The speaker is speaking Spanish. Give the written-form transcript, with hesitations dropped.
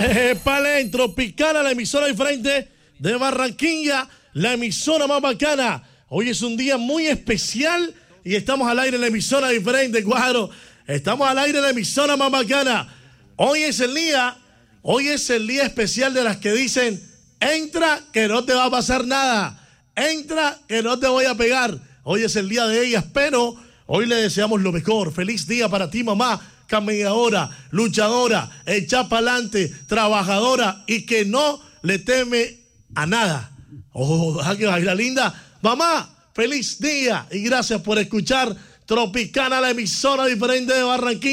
Palen, Tropicana, la emisora diferente de Barranquilla, la emisora más bacana. Hoy es un día muy especial y estamos al aire en la emisora diferente, cuadro. Estamos al aire en la emisora más bacana. Hoy es el día especial de las que dicen, entra que no te va a pasar nada, entra que no te voy a pegar. Hoy es el día de ellas, pero hoy le deseamos lo mejor. Feliz día para ti, mamá, caminadora, luchadora, echa pa'lante, trabajadora y que no le teme a nada. Oh, que baila linda. Mamá, feliz día y gracias por escuchar Tropicana, la emisora diferente de Barranquilla.